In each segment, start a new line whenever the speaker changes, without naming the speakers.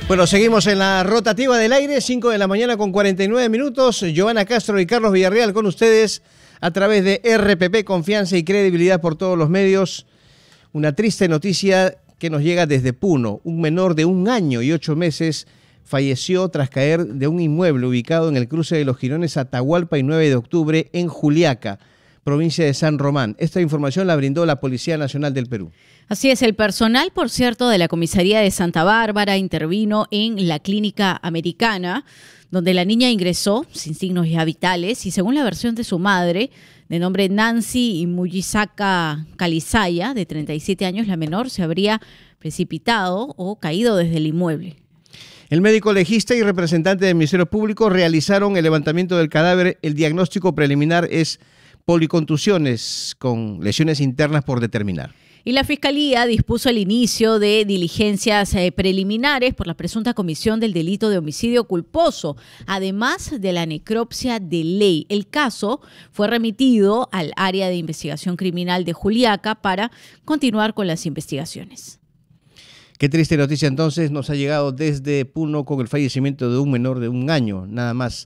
Bueno, seguimos en la rotativa del aire, 5 de la mañana con 49 minutos. Giovanna Castro y Carlos Villarreal con ustedes a través de RPP, confianza y credibilidad por todos los medios. Una triste noticia que nos llega desde Puno. Un menor de 1 año y 8 meses falleció tras caer de un inmueble ubicado en el cruce de los jirones Atahualpa y 9 de octubre en Juliaca, provincia de San Román. Esta información la brindó la Policía Nacional del Perú.
Así es, el personal, por cierto, de la comisaría de Santa Bárbara intervino en la clínica americana, donde la niña ingresó sin signos ya vitales y, según la versión de su madre, de nombre Nancy Muyisaka Calizaya, de 37 años, la menor se habría precipitado o caído desde el inmueble.
El médico legista y representante del Ministerio Público realizaron el levantamiento del cadáver. El diagnóstico preliminar es policontusiones con lesiones internas por determinar.
Y la Fiscalía dispuso el inicio de diligencias preliminares por la presunta comisión del delito de homicidio culposo, además de la necropsia de ley. El caso fue remitido al área de investigación criminal de Juliaca para continuar con las investigaciones.
Qué triste noticia entonces nos ha llegado desde Puno con el fallecimiento de un menor de 1 año, nada más,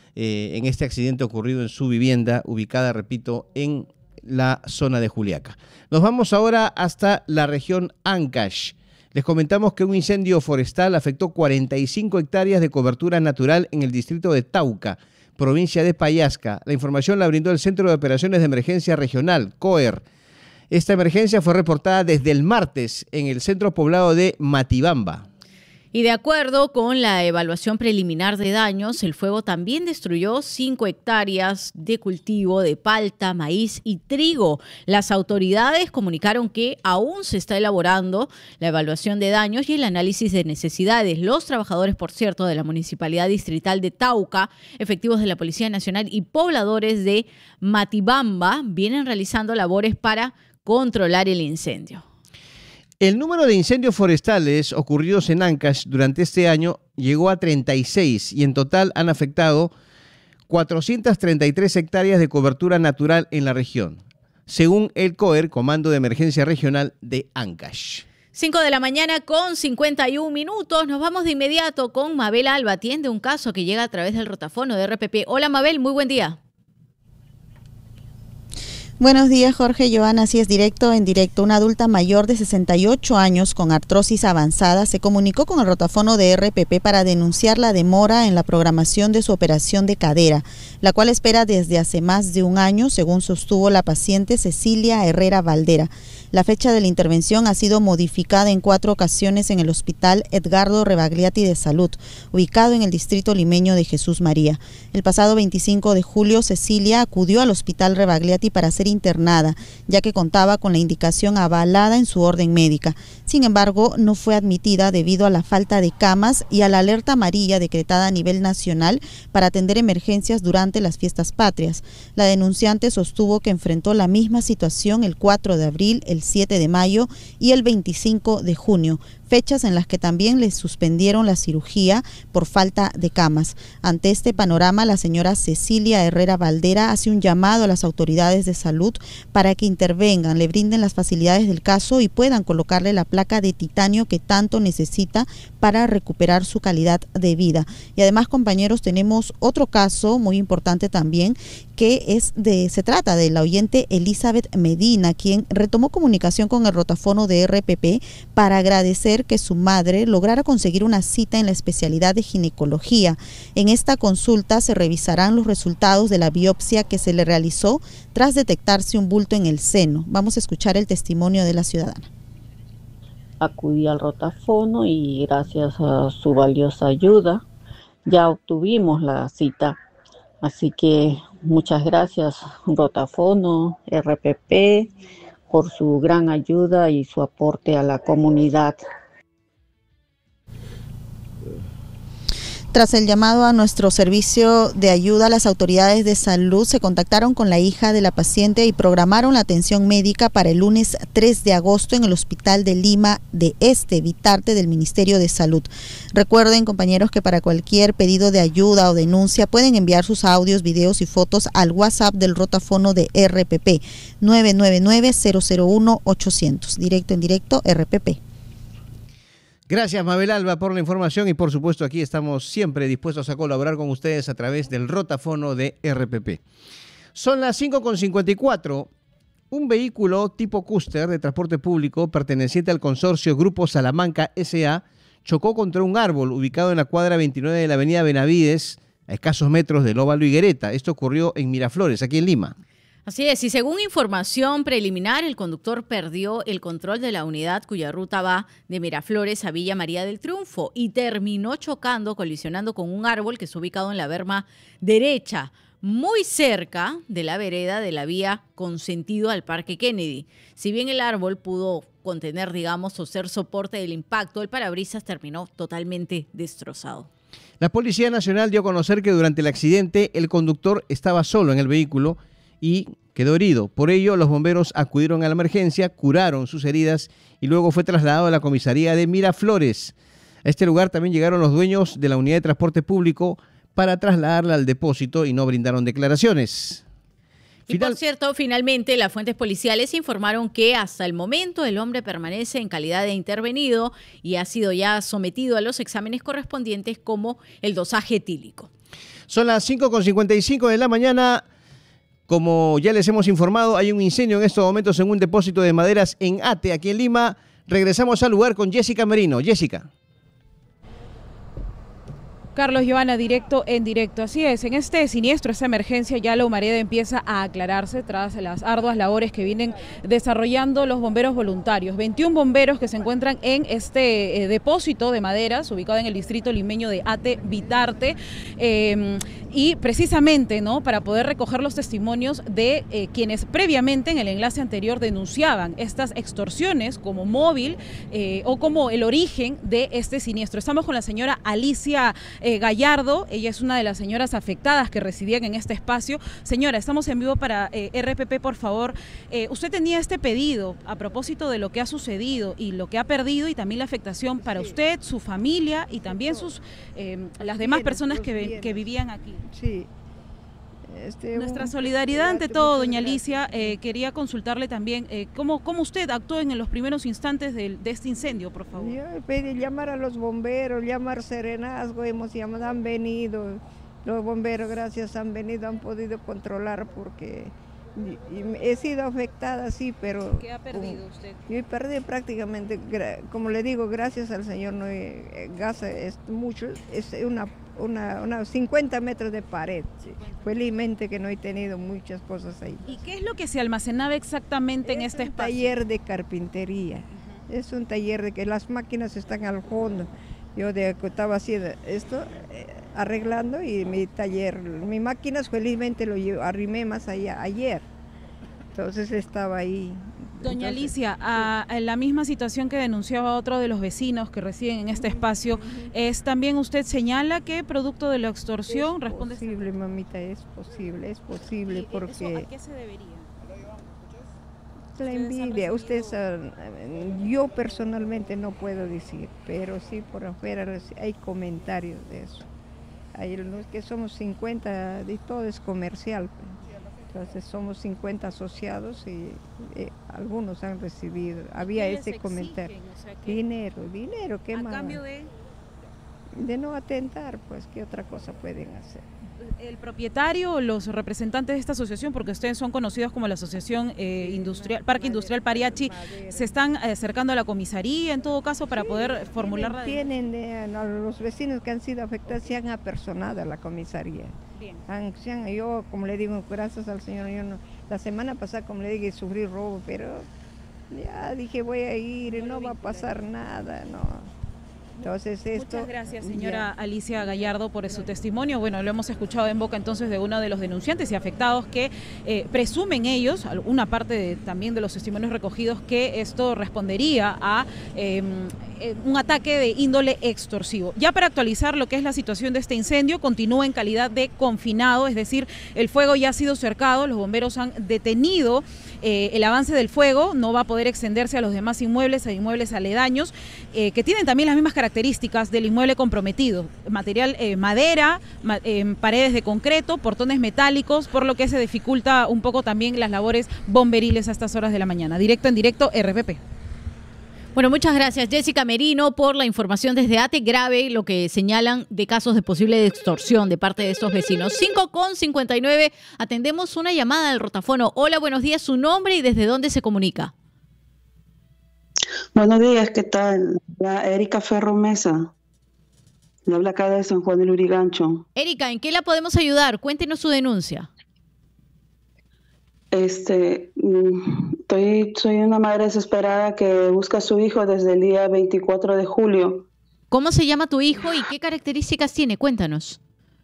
en este accidente ocurrido en su vivienda, ubicada, repito, en la zona de Juliaca. Nos vamos ahora hasta la región Ancash. Les comentamos que un incendio forestal afectó 45 hectáreas de cobertura natural en el distrito de Tauca, provincia de Pallasca. La información la brindó el Centro de Operaciones de Emergencia Regional, COER. Esta emergencia fue reportada desde el martes en el centro poblado de Matibamba.
Y de acuerdo con la evaluación preliminar de daños, el fuego también destruyó 5 hectáreas de cultivo de palta, maíz y trigo. Las autoridades comunicaron que aún se está elaborando la evaluación de daños y el análisis de necesidades. Los trabajadores, por cierto, de la Municipalidad Distrital de Tauca, efectivos de la Policía Nacional y pobladores de Matibamba vienen realizando labores para controlar el incendio.
El número de incendios forestales ocurridos en Ancash durante este año llegó a 36 y en total han afectado 433 hectáreas de cobertura natural en la región, según el COER, Comando de Emergencia Regional de Ancash.
5 de la mañana con 51 minutos. Nos vamos de inmediato con Mabel Alba. Atiende un caso que llega a través del rotafono de RPP. Hola Mabel, muy buen día.
Buenos días, Jorge. Giovanna, así es, en directo. Una adulta mayor de 68 años con artrosis avanzada se comunicó con el rotafono de RPP para denunciar la demora en la programación de su operación de cadera, la cual espera desde hace más de 1 año, según sostuvo la paciente Cecilia Herrera Valdera. La fecha de la intervención ha sido modificada en 4 ocasiones en el Hospital Edgardo Rebagliati de Salud, ubicado en el distrito limeño de Jesús María. El pasado 25 de julio, Cecilia acudió al Hospital Rebagliati para ser internada, ya que contaba con la indicación avalada en su orden médica. Sin embargo, no fue admitida debido a la falta de camas y a la alerta amarilla decretada a nivel nacional para atender emergencias durante las fiestas patrias. La denunciante sostuvo que enfrentó la misma situación el 4 de abril, el 7 de mayo y el 25 de junio, fechas en las que también le suspendieron la cirugía por falta de camas. Ante este panorama, la señora Cecilia Herrera Valdera hace un llamado a las autoridades de salud para que intervengan, le brinden las facilidades del caso y puedan colocarle la placa de titanio que tanto necesita para recuperar su calidad de vida. Y además, compañeros, tenemos otro caso muy importante también, que se trata de la oyente Elizabeth Medina, quien retomó comunicación con el rotafono de RPP para agradecer que su madre lograra conseguir una cita en la especialidad de ginecología. En esta consulta se revisarán los resultados de la biopsia que se le realizó tras detectarse un bulto en el seno. Vamos a escuchar el testimonio de la ciudadana.
Acudí al rotafono y gracias a su valiosa ayuda ya obtuvimos la cita. Así que muchas gracias rotafono, RPP, por su gran ayuda y su aporte a la comunidad.
Tras el llamado a nuestro servicio de ayuda, las autoridades de salud se contactaron con la hija de la paciente y programaron la atención médica para el lunes 3 de agosto en el Hospital de Lima de Vitarte del Ministerio de Salud. Recuerden, compañeros, que para cualquier pedido de ayuda o denuncia pueden enviar sus audios, videos y fotos al WhatsApp del rotafono de RPP 999-001-800. Directo en directo, RPP.
Gracias, Mabel Alba, por la información y por supuesto aquí estamos siempre dispuestos a colaborar con ustedes a través del rotafono de RPP. Son las 5:54. Un vehículo tipo Custer de transporte público perteneciente al consorcio Grupo Salamanca S.A. chocó contra un árbol ubicado en la cuadra 29 de la avenida Benavides, a escasos metros del Óvalo Higuereta. Esto ocurrió en Miraflores, aquí en Lima.
Así es, y según información preliminar, el conductor perdió el control de la unidad cuya ruta va de Miraflores a Villa María del Triunfo y terminó colisionando con un árbol que está ubicado en la berma derecha, muy cerca de la vereda de la vía con sentido al Parque Kennedy. Si bien el árbol pudo contener, digamos, o ser soporte del impacto, el parabrisas terminó totalmente destrozado.
La Policía Nacional dio a conocer que durante el accidente el conductor estaba solo en el vehículo y quedó herido. Por ello, los bomberos acudieron a la emergencia, curaron sus heridas y luego fue trasladado a la comisaría de Miraflores. A este lugar también llegaron los dueños de la unidad de transporte público para trasladarla al depósito y no brindaron declaraciones.
Y por cierto, finalmente las fuentes policiales informaron que hasta el momento el hombre permanece en calidad de intervenido y ha sido ya sometido a los exámenes correspondientes como el dosaje etílico.
Son las 5:55 de la mañana. Como ya les hemos informado, hay un incendio en estos momentos en un depósito de maderas en Ate, aquí en Lima. Regresamos al lugar con Jessica Merino. Jessica.
Carlos, Joana, directo en directo. Así es, en este siniestro, esta emergencia, ya la humareda empieza a aclararse tras las arduas labores que vienen desarrollando los bomberos voluntarios. 21 bomberos que se encuentran en este depósito de maderas, ubicado en el distrito limeño de Ate Vitarte, y precisamente, ¿no?, para poder recoger los testimonios de quienes previamente en el enlace anterior denunciaban estas extorsiones como móvil o como el origen de este siniestro. Estamos con la señora Alicia Gallardo, ella es una de las señoras afectadas que residían en este espacio. Señora, estamos en vivo para RPP, por favor. Usted tenía este pedido a propósito de lo que ha sucedido y lo que ha perdido y también la afectación para usted, su familia y también las demás personas que vivían aquí.
Sí.
Nuestra solidaridad ante todo, doña Alicia. Quería consultarle también cómo usted actuó en los primeros instantes de este incendio, por favor.
Yo pedí llamar a los bomberos, llamar serenazgo, hemos llamado, han venido, los bomberos, gracias, han venido, han podido controlar porque he sido afectada, sí, pero...
¿Qué ha perdido usted?
Yo perdí prácticamente, como le digo, gracias al Señor, no gas es mucho, es una 50 metros de pared. Sí. Felizmente que no he tenido muchas cosas ahí.
¿Y qué es lo que se almacenaba exactamente en este espacio?
Es un taller de carpintería, es un taller de que las máquinas están al fondo. Yo estaba haciendo esto, arreglando, y mi taller, mis máquinas felizmente lo arrimé más allá ayer. Entonces estaba ahí.
Doña Alicia, a la misma situación que denunciaba otro de los vecinos que residen en este espacio, ¿es también usted señala que producto de la extorsión responde?
Es posible, mamita, es posible porque...
¿Eso a qué se debería?
La envidia, yo personalmente no puedo decir, pero sí por afuera hay comentarios de eso. Hay los que somos 50, de todo es comercial. Entonces somos 50 asociados y algunos han recibido. Había ese comentario.
O sea,
dinero, ¿qué más?
A cambio
de no atentar, pues, ¿qué otra cosa pueden hacer?
El propietario o los representantes de esta asociación, porque ustedes son conocidos como la Asociación Parque Industrial Pariachi, ¿se están acercando a la comisaría en todo caso para poder formular la
denuncia? Los vecinos que han sido afectados se han apersonado a la comisaría. Bien. Yo, como le digo, gracias al Señor, la semana pasada, como le dije, sufrí robo, pero ya dije, voy a ir, no va a pasar nada, no. Entonces
muchas gracias, señora Alicia Gallardo, por su testimonio. Bueno, lo hemos escuchado en boca entonces de uno de los denunciantes y afectados que presumen ellos, una parte también de los testimonios recogidos, que esto respondería a un ataque de índole extorsivo. Ya para actualizar lo que es la situación de este incendio, continúa en calidad de confinado, es decir, el fuego ya ha sido cercado, los bomberos han detenido el avance del fuego, no va a poder extenderse a los demás inmuebles, a inmuebles aledaños, que tienen también las mismas características del inmueble comprometido, material madera, paredes de concreto, portones metálicos, por lo que se dificulta un poco también las labores bomberiles a estas horas de la mañana. Directo en directo, RPP.
Bueno, muchas gracias, Jessica Merino, por la información desde ATE. Grave lo que señalan de casos de posible extorsión de parte de estos vecinos. 5:59, atendemos una llamada del rotafono. Hola, buenos días, su nombre y desde dónde se comunica.
Buenos días, ¿qué tal? La Erika Ferro Mesa. Le habla acá de San Juan del Lurigancho.
Erika, ¿en qué la podemos ayudar? Cuéntenos su denuncia.
Soy una madre desesperada que busca a su hijo desde el día 24 de julio.
¿Cómo se llama tu hijo y qué características tiene? Cuéntanos.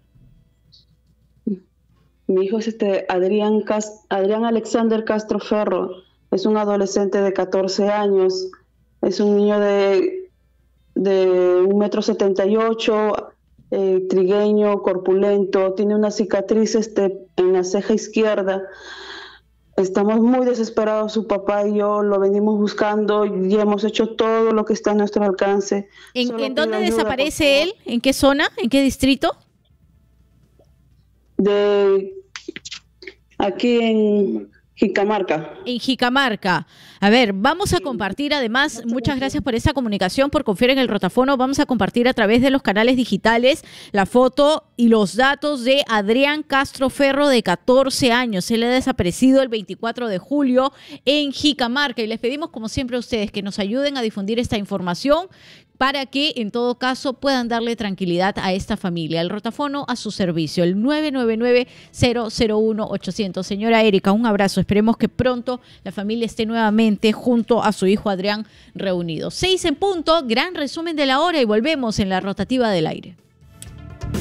Mi hijo es Adrián Alexander Castro Ferro. Es un adolescente de 14 años. Es un niño de 1,78 m, trigueño, corpulento. Tiene una cicatriz en la ceja izquierda. Estamos muy desesperados, su papá y yo lo venimos buscando y hemos hecho todo lo que está a nuestro alcance.
¿En dónde desaparece él? ¿En qué zona? ¿En qué distrito?
Aquí en Jicamarca.
En Jicamarca. A ver, vamos a compartir, además, muchas gracias por esa comunicación, por confiar en el rotafono. Vamos a compartir a través de los canales digitales la foto y los datos de Adrián Castro Ferro, de 14 años. Él ha desaparecido el 24 de julio en Jicamarca. Y les pedimos, como siempre, a ustedes que nos ayuden a difundir esta información para que, en todo caso, puedan darle tranquilidad a esta familia. El rotafono a su servicio, el 999-001-800. Señora Erika, un abrazo. Esperemos que pronto la familia esté nuevamente junto a su hijo Adrián reunidos. 6 en punto, gran resumen de la hora y volvemos en la rotativa del aire.